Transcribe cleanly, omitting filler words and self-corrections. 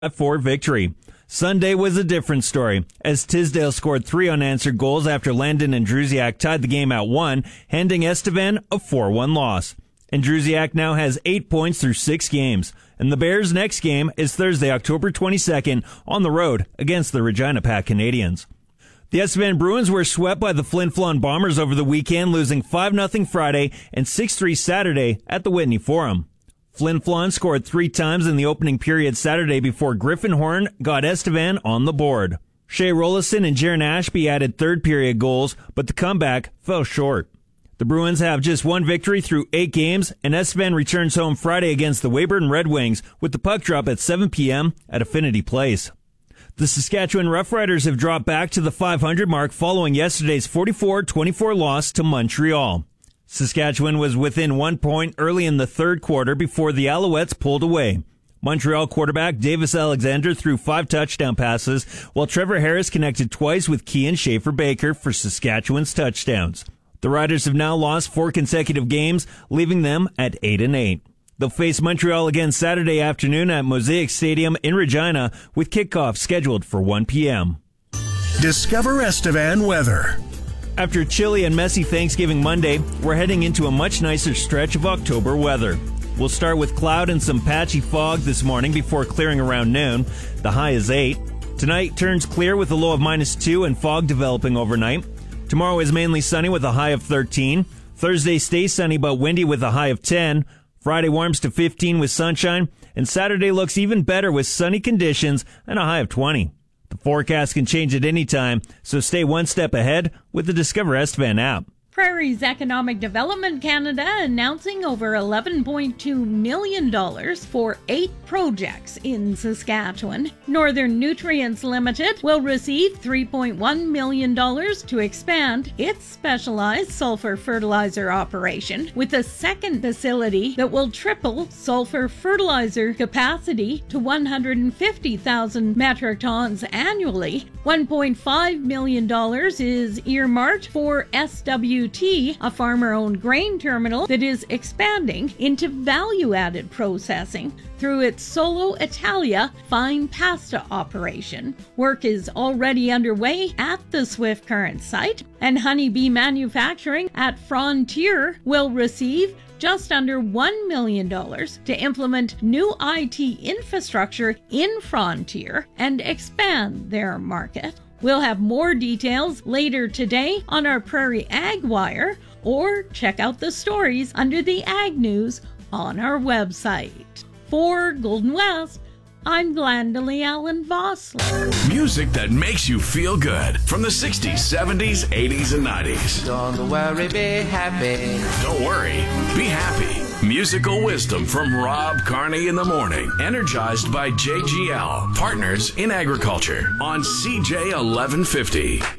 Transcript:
4 victory. Sunday was a different story, as Tisdale scored 3 unanswered goals after Landon and Druziak tied the game at 1, handing Estevan a 4-1 loss. And Druziak now has 8 points through 6 games. And the Bears' next game is Thursday, October 22nd, on the road against the Regina Pack Canadians. The Estevan Bruins were swept by the Flin Flon Bombers over the weekend, losing 5-0 Friday and 6-3 Saturday at the Whitney Forum. Flin Flon scored 3 times in the opening period Saturday before Griffin Horn got Estevan on the board. Shea Rollison and Jaron Ashby added third-period goals, but the comeback fell short. The Bruins have just 1 victory through 8 games, and Estevan returns home Friday against the Weyburn Red Wings with the puck drop at 7 p.m. at Affinity Place. The Saskatchewan Roughriders have dropped back to the 500 mark following yesterday's 44-24 loss to Montreal. Saskatchewan was within 1 point early in the third quarter before the Alouettes pulled away. Montreal quarterback Davis Alexander threw 5 touchdown passes, while Trevor Harris connected twice with Kian Schaefer-Baker for Saskatchewan's touchdowns. The Riders have now lost 4 consecutive games, leaving them at 8-8. They'll face Montreal again Saturday afternoon at Mosaic Stadium in Regina, with kickoff scheduled for 1 p.m. Discover Estevan weather. After a chilly and messy Thanksgiving Monday, we're heading into a much nicer stretch of October weather. We'll start with cloud and some patchy fog this morning before clearing around noon. The high is 8. Tonight turns clear with a low of -2 and fog developing overnight. Tomorrow is mainly sunny with a high of 13. Thursday stays sunny but windy with a high of 10. Friday warms to 15 with sunshine. And Saturday looks even better with sunny conditions and a high of 20. The forecast can change at any time, so stay one step ahead with the Discover Estevan app. Prairie's Economic Development Canada announcing over $11.2 million for 8 projects in Saskatchewan. Northern Nutrients Limited will receive $3.1 million to expand its specialized sulfur fertilizer operation with a second facility that will triple sulfur fertilizer capacity to 150,000 metric tons annually. $1.5 million is earmarked for SWT, a farmer-owned grain terminal that is expanding into value-added processing through its Solo Italia fine pasta operation. Work is already underway at the Swift Current site, and honeybee manufacturing at Frontier will receive just under $1 million to implement new IT infrastructure in Frontier and expand their market. We'll have more details later today on our Prairie Ag Wire, or check out the stories under the Ag News on our website. For Golden West, I'm Glendalee Allen Vossler. Music that makes you feel good from the 60s, 70s, 80s, and 90s. Don't worry, be happy. Don't worry, be happy. Musical wisdom from Rob Carney in the morning. Energized by JGL, Partners in Agriculture on CJ 1150.